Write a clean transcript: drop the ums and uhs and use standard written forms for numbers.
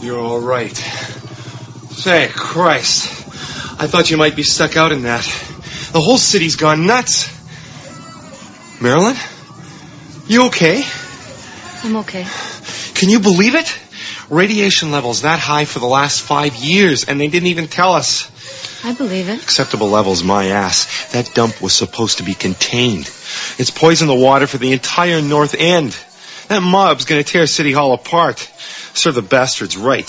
You're all right. Say, Christ. I thought you might be stuck out in that. The whole city's gone nuts. Marilyn? You okay? I'm okay. Can you believe it? Radiation levels that high for the last 5 years, and they didn't even tell us. I believe it. Acceptable levels, my ass. That dump was supposed to be contained. It's poisoned the water for the entire North End. That mob's gonna tear City Hall apart. Serve the bastards right.